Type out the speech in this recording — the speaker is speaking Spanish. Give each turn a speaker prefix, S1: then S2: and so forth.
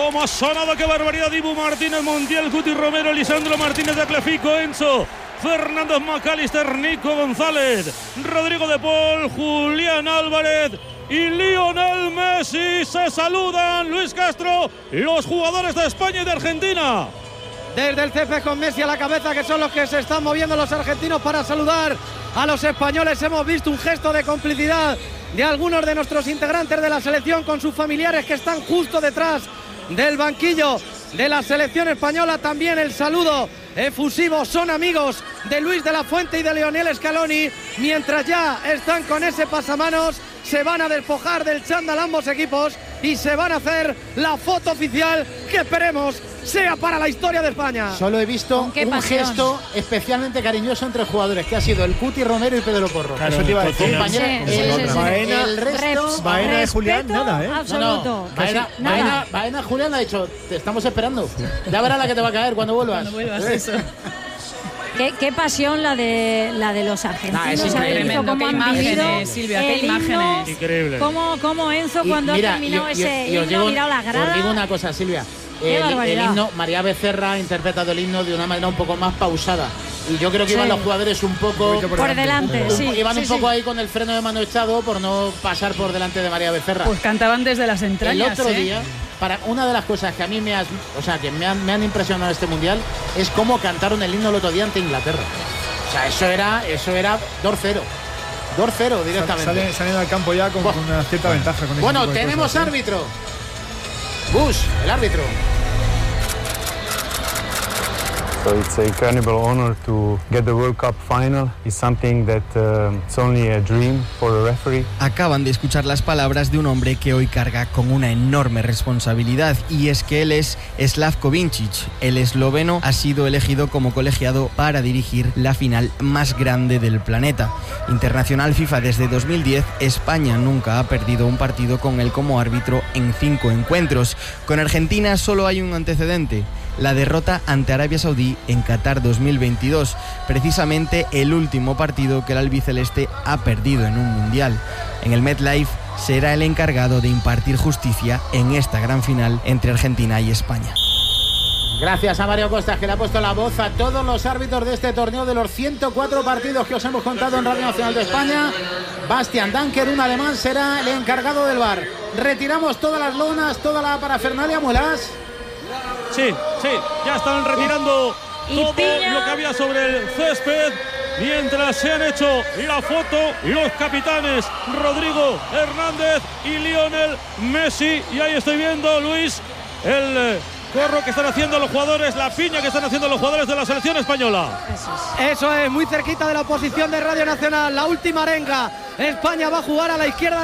S1: Cómo ha sonado, qué barbaridad. Dibu Martínez, Montiel, Cuti Romero, Lisandro Martínez de Clefico, Enzo Fernández, McAllister, Nico González, Rodrigo de Paul, Julián Álvarez y Lionel Messi. Se saludan, Luis Castro, los jugadores de España y de Argentina.
S2: Desde el césped con Messi a la cabeza, que son los que se están moviendo los argentinos para saludar a los españoles. Hemos visto un gesto de complicidad de algunos de nuestros integrantes de la selección con sus familiares que están justo detrás del banquillo de la selección española. También el saludo efusivo. Son amigos de Luis de la Fuente y de Lionel Scaloni. Mientras ya están con ese pasamanos, se van a despojar del chándal ambos equipos y se van a hacer la foto oficial que esperemos sea para la historia de España.
S3: Solo he visto un gesto especialmente cariñoso entre jugadores, que ha sido el Cuti Romero y Pedro Porro.
S4: Claro, eso te iba a decir.
S3: El resto,
S4: Baena de Julián, nada, ¿eh?
S5: Absoluto.
S3: Baena Julián ha dicho, te estamos esperando. Ya verás la que te va a caer cuando vuelvas.
S5: Eso. Qué pasión la de los argentinos.
S6: Es increíble.
S5: Cómo han vivido,
S6: Silvia, qué imágenes.
S1: Increíble.
S5: Cómo Enzo cuando ha terminado ese himno, ha mirado la grada.
S3: Os digo una cosa, Silvia. El himno, María Becerra ha interpretado el himno de una manera un poco más pausada. Y yo creo que iban los jugadores un poco
S5: por delante.
S3: Iban un poco ahí con el freno de mano echado por no pasar por delante de María Becerra.
S6: Pues cantaban desde las entrañas.
S3: El otro día, para una de las cosas que a mí me han impresionado en este mundial es cómo cantaron el himno el otro día ante Inglaterra. O sea, eso era 2-0. 2-0 directamente.
S4: Salen al campo ya con una cierta ventaja. Con
S3: bueno, tenemos árbitro. Bush, el árbitro.
S7: So it's an incredible honor to get the World Cup final. It's something that it's only a dream for a referee.
S8: Acaban de escuchar las palabras de un hombre que hoy carga con una enorme responsabilidad, y es que él es Slavko Vincic. El esloveno ha sido elegido como colegiado para dirigir la final más grande del planeta. Internacional FIFA desde 2010, España nunca ha perdido un partido con él como árbitro en 5 encuentros. Con Argentina solo hay un antecedente: la derrota ante Arabia Saudí en Qatar 2022, precisamente el último partido que el albiceleste ha perdido en un mundial. En el MetLife será el encargado de impartir justicia en esta gran final entre Argentina y España.
S3: Gracias a Mario Costas, que le ha puesto la voz a todos los árbitros de este torneo, de los 104 partidos que os hemos contado en Radio Nacional de España. Bastian Danker, un alemán, será el encargado del VAR. Retiramos todas las lonas, toda la parafernalia, Muelas.
S1: Sí, ya están retirando todo lo que había sobre el césped, mientras se han hecho la foto los capitanes Rodrigo Hernández y Lionel Messi. Y ahí estoy viendo, Luis, el corro que están haciendo los jugadores, la piña que están haciendo los jugadores de la selección española.
S2: Eso es, muy cerquita de la posición de Radio Nacional. La última arenga. España va a jugar a la izquierda